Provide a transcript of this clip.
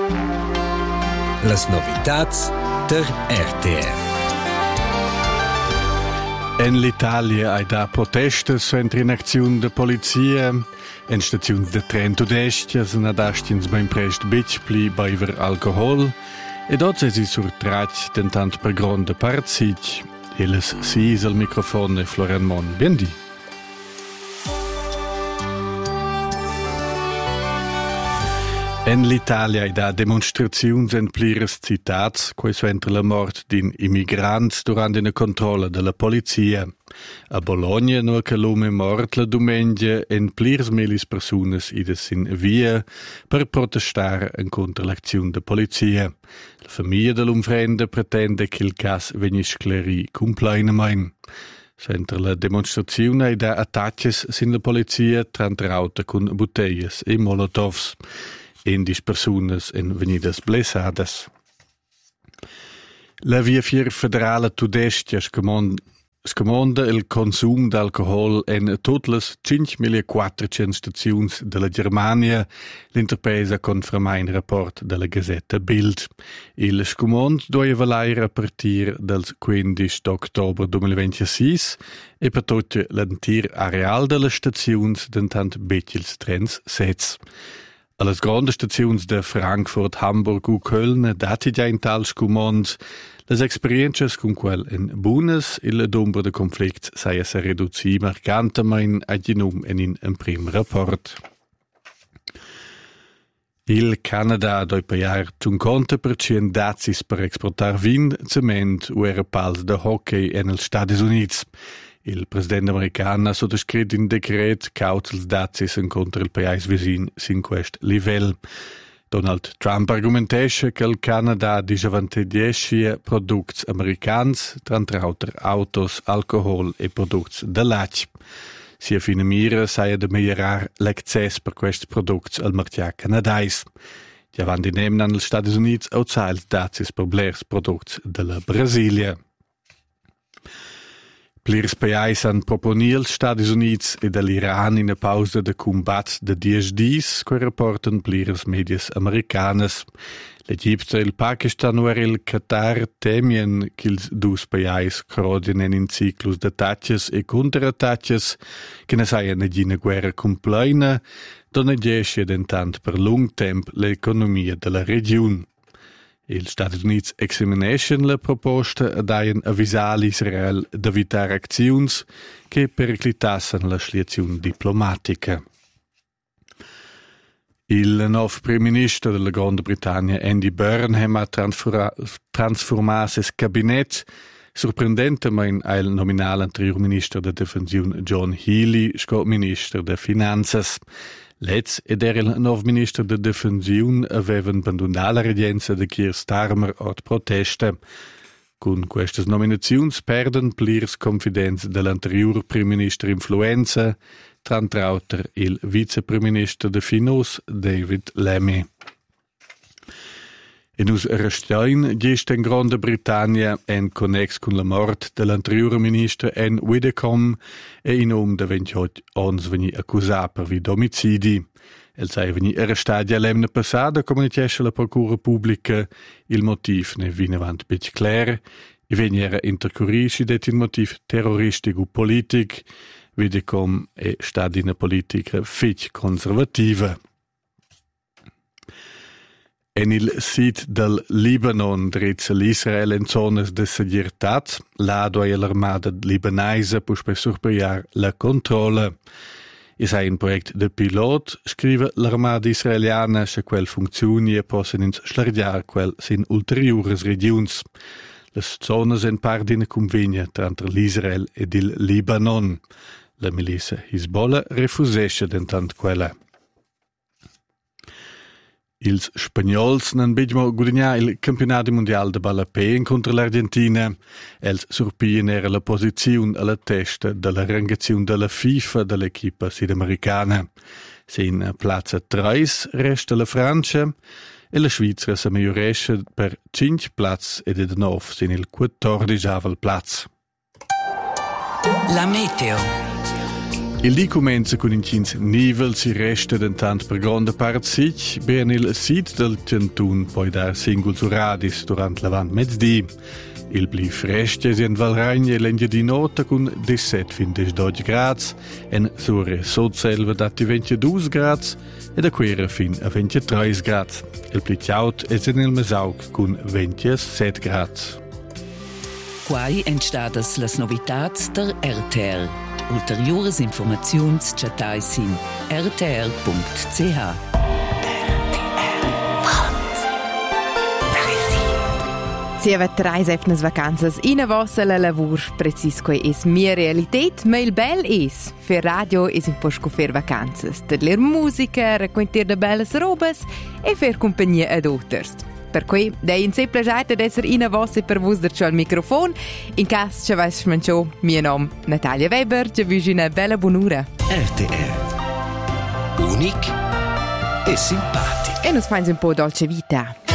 Las novitats der RTR. En l'Italia hai da protestas entre in acziun de polizia, en staziuns de tren tudestias en adastins ben prest bitch pli beiver alcohol, ed oggi si surtrat tentant per gronde parzic. Eles sis al microfono Florian Mon. Biendi. En l'Italia hai da demonstraziuns en pliras citats, quei suenter la mort d'in immigrants durant una controlla della polizia. A Bologna no che l'uomo mort la domenica en pliras milis personas idas in via per protestar contra l'azione da polizia. La famiglia dell'umfrende pretende che il cas venisse sclerì completamente. Suenter la demonstrazione hai da attacches sin la polizia trantrauta con boteias e molotovs. Indis personas en venidas blessadas. La via fier federale tudestia scomonda il consum d'alcohol en tutlas 5.400 staziuns della Germania, l'interpresa conferma in rapport della Gazzetta Bild. Il scomond doveva valere a partire dal 15 ottobre 2026 e per tutto l'antir areal della staziuns dentant betils trens sets. Alle grandi stazioni de Frankfurt, Hamburg u Köln dati già in tal scumond les experiences con quel in buonas il dombra de conflict sei a riduci marcantemein a ginum in prim rapport. Il Canada doi paiar 50% dazis per exportar vin, cement u era pals de hockey en els Stati Units. Il presidente americano ha sottoscritto un decreto cautels dazis contro il paese vicino sin quest livello. Donald Trump argumentasce che il Canada disavantagescia prodotti americani, tra l'altro autos, alcohol e prodotti da latte. Sia fine mira sia da migliorare l'accesso per questi prodotti al mercato canadese. Di avanti nehmen negli Stati Uniti outside dazis per blers prodotti della Brasilia. Plirs paesi han proponir als Stati Units e dall'Iran in a pausa de combat de 10 dies, que reporten plirs medias americanas. L'Egipte, il Pakistan e il Qatar temien qu'ils dus paesi crodinen in ciclus de attacches e contrattacches, che ne saien una guerra completa, donne gesce dentant per lung temp l'economia della regione. Il Stati Uniti examination la proposta a daien avvisar l'Israel d'evitar acziuns che periclitassan la sliazione diplomatica. Il nuovo primo ministro della Grande Britannia, Andy Burnham, ha trasformato il cabinet, sorprendentemente il nominale anterior ministro della Difensione John Healey, sco ministro delle Finanze. Letz ed era il nuovo ministro della Difensione avevano abbandonato la regenza di Keir Starmer ad protesta. Con queste nominazioni perdono plirs confidenza dell'anterior primo ministro influenza, tra l'altro il viceprimo-ministro de Finanze David Lammy. In us restein gest in Grande Britannia en connex con la mort dell'anterior ministro Anne Widdecombe e in de 28 ons veni accusat per vi domicidi. El sei veni arrestati all'emne passada, come dicesce la Procura Pubblica, il motiv ne vine avant pic clar, e veni era intercurrisci det il motiv terroristico politic, Widdecombe è stata una politica fic conservativa. En il sit del Libanon drizza l'Israel in zonas de segirtat, lado e l'armata libanese può per surpriar la controlla. Es ein project de pilot, scrive l'armata israeliana, se quel funzioni e possono slargiar quel sin ulteriores regions. Le zonas en part d'ina convegna tra l'Israel ed il Libanon. La milizia Hezbollah refusesce dentant quella. Ils spagnols non bidmo guadagnar il campionato mondiale de ballapé contro l'Argentina. Els surpien era la posizione alla testa della rangazione della FIFA dell'equipa sudamericana. Sin piazza 3 resta la Francia e la Svizzera si miglioresce per 5 plazzi ed ed 9 sin il 14º plazzo. La meteo. Il di comincia con in cins nivel si resta dentant per grande part sich, ben il sit del Centun poi dar singol su radis durant l'avant mezzdi. Il bli fresche si in Valragna e l'engia di nota con 17 fin des 12 grads, en sure sotselva dati 22 grads e da quera fin a 23 grads. Il bli ciaut es in il Mesaug con 27 grads. Quai entstadas las novitats der RTR. Ulteriores informaziuns chatais in rtr.ch. Si aveva 3 efnes vacanzas in a vossa la lavur, precis quei es mia realitet, ma il bel es. Fer radio es un po' scofer vacanzas, de ler musica, raccontar de belles robes e fer compagnia ad otters. Per cui, dei in sempre piaciuto ad essere in a vossa per vos dercio al microfono. In cas, ci vais mancio, mio nome Natalia Weber, ci vi una bella buonura. RTR. Unic e simpatico. E nos fai un po' dolce vita.